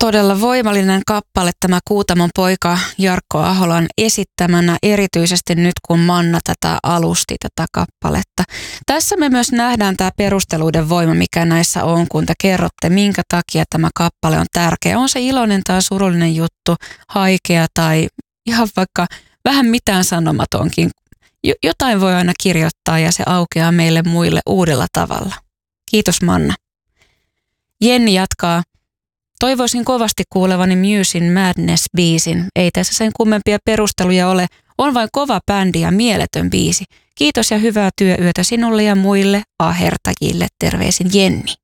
todella voimallinen kappale tämä Kuutamon poika Jarkko Aholan esittämänä, erityisesti nyt kun Manna tätä alusti tätä kappaletta. Tässä me myös nähdään tämä perusteluiden voima, mikä näissä on, kun te kerrotte, minkä takia tämä kappale on tärkeä. On se iloinen tai surullinen juttu, haikea tai ihan vaikka vähän mitään sanomatonkin. Jotain voi aina kirjoittaa ja se aukeaa meille muille uudella tavalla. Kiitos Manna. Jenni jatkaa. Toivoisin kovasti kuulevani Musin Madness-biisin. Ei tässä sen kummempia perusteluja ole. On vain kova bändi ja mieletön biisi. Kiitos ja hyvää työyötä sinulle ja muille ahertajille. Terveisin Jenni.